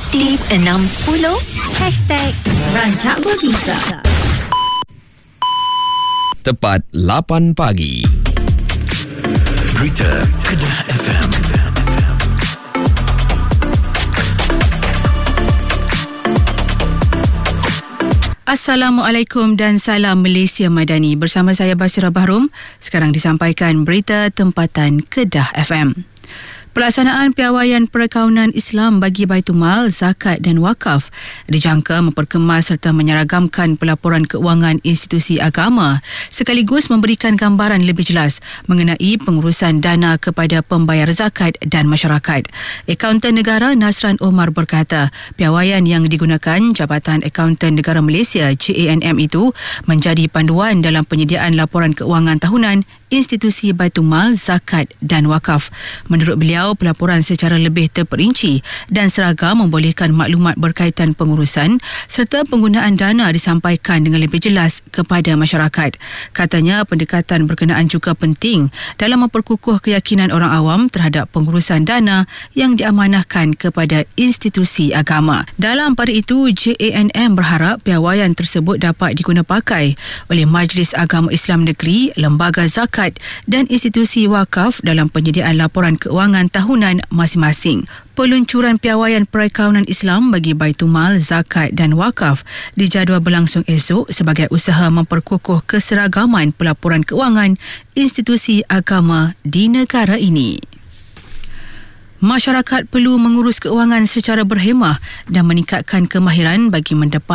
Aktif 610 #Rancak Berbisa. Tepat 8 pagi. Berita Kedah FM. Assalamualaikum dan salam Malaysia Madani. Bersama saya Basira Bahrum. Sekarang disampaikan berita tempatan Kedah FM. Pelaksanaan piawaian perakaunan Islam bagi Baitumal, Zakat dan Wakaf dijangka memperkemas serta menyeragamkan pelaporan keuangan institusi agama sekaligus memberikan gambaran lebih jelas mengenai pengurusan dana kepada pembayar zakat dan masyarakat. Akaunten Negara Nasran Omar berkata, piawaian yang digunakan Jabatan Akaunten Negara Malaysia JANM itu menjadi panduan dalam penyediaan laporan keuangan tahunan institusi Baitumal, Zakat dan Wakaf. Menurut beliau, pelaporan secara lebih terperinci dan seragam membolehkan maklumat berkaitan pengurusan serta penggunaan dana disampaikan dengan lebih jelas kepada masyarakat. Katanya, pendekatan berkenaan juga penting dalam memperkukuh keyakinan orang awam terhadap pengurusan dana yang diamanahkan kepada institusi agama. Dalam pada itu, JANM berharap piawaian tersebut dapat digunapakai oleh Majlis Agama Islam Negeri, Lembaga Zakat dan institusi wakaf dalam penyediaan laporan keuangan tahunan masing-masing. Peluncuran piawaian perakaunan Islam bagi Baitumal, Zakat dan Wakaf dijadual berlangsung esok sebagai usaha memperkukuh keseragaman pelaporan keuangan institusi agama di negara ini. Masyarakat perlu mengurus keuangan secara berhemah dan meningkatkan kemahiran bagi mendapat